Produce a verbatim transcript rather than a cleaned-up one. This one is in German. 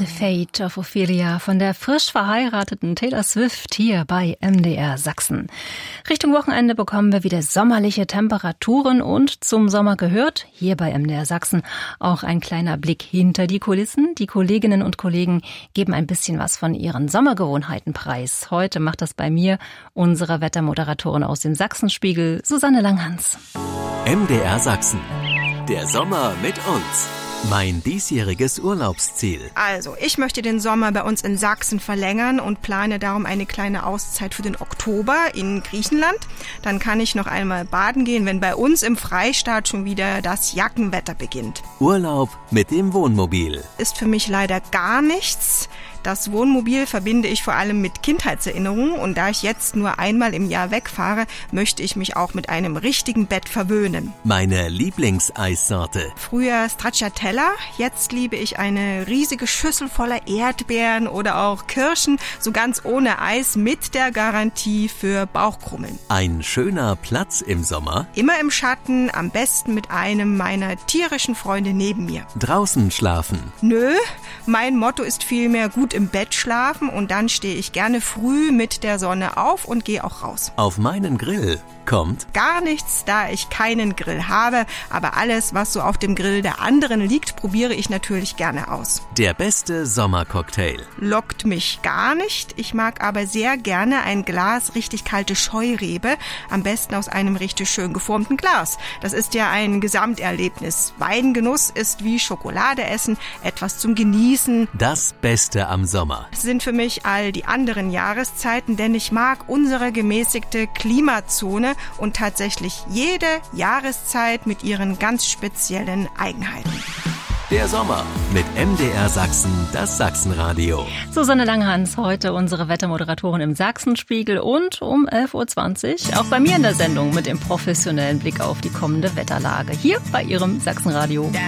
The Fate of Ophelia von der frisch verheirateten Taylor Swift hier bei M D R Sachsen. Richtung Wochenende bekommen wir wieder sommerliche Temperaturen und zum Sommer gehört, hier bei M D R Sachsen, auch ein kleiner Blick hinter die Kulissen. Die Kolleginnen und Kollegen geben ein bisschen was von ihren Sommergewohnheiten preis. Heute macht das bei mir unsere Wettermoderatorin aus dem Sachsenspiegel, Susanne Langhans. M D R Sachsen. Der Sommer mit uns. Mein diesjähriges Urlaubsziel. Also, ich möchte den Sommer bei uns in Sachsen verlängern und plane darum eine kleine Auszeit für den Oktober in Griechenland. Dann kann ich noch einmal baden gehen, wenn bei uns im Freistaat schon wieder das Jackenwetter beginnt. Urlaub mit dem Wohnmobil. Ist für mich leider gar nichts. Das Wohnmobil verbinde ich vor allem mit Kindheitserinnerungen und da ich jetzt nur einmal im Jahr wegfahre, möchte ich mich auch mit einem richtigen Bett verwöhnen. Meine Lieblingseissorte. Früher Stracciatella, jetzt liebe ich eine riesige Schüssel voller Erdbeeren oder auch Kirschen, so ganz ohne Eis mit der Garantie für Bauchkrummeln. Ein schöner Platz im Sommer. Immer im Schatten, am besten mit einem meiner tierischen Freunde neben mir. Draußen schlafen. Nö, mein Motto ist vielmehr gut im Bett schlafen und dann stehe ich gerne früh mit der Sonne auf und gehe auch raus. Auf meinen Grill kommt gar nichts, da ich keinen Grill habe, aber alles, was so auf dem Grill der anderen liegt, probiere ich natürlich gerne aus. Der beste Sommercocktail. Lockt mich gar nicht, ich mag aber sehr gerne ein Glas richtig kalte Scheurebe, am besten aus einem richtig schön geformten Glas. Das ist ja ein Gesamterlebnis. Weingenuss ist wie Schokolade essen, etwas zum Genießen. Das Beste am Sommer sind für mich all die anderen Jahreszeiten, denn ich mag unsere gemäßigte Klimazone und tatsächlich jede Jahreszeit mit ihren ganz speziellen Eigenheiten. Der Sommer mit M D R Sachsen, das Sachsenradio. Susanne Langhans, heute unsere Wettermoderatorin im Sachsenspiegel und um elf Uhr zwanzig auch bei mir in der Sendung mit dem professionellen Blick auf die kommende Wetterlage hier bei ihrem Sachsenradio.